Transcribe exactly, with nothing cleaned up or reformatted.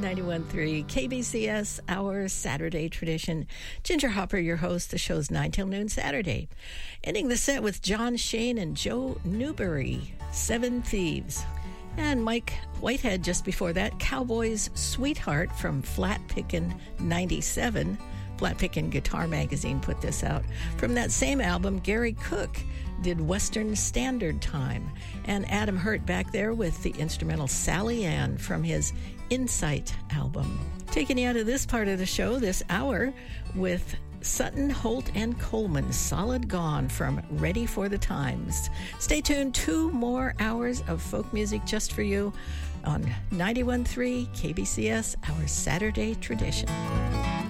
ninety-one point three K B C S, our Saturday tradition. Ginger Hopper, your host. The show's nine till noon Saturday. Ending the set with John Shane and Joe Newberry, Seven Thieves. And Mike Whitehead just before that, Cowboy's Sweetheart from Flat Pickin' ninety-seven. Flat Pickin' Guitar Magazine put this out. From that same album, Gary Cook did Western Standard Time. And Adam Hurt back there with the instrumental Sally Ann from his Insight album. Taking you out of this part of the show this hour with Sutton, Holt, and Coleman, Solid Gone from Ready for the Times. Stay tuned, two more hours of folk music just for you on ninety-one point three K B C S, our Saturday tradition.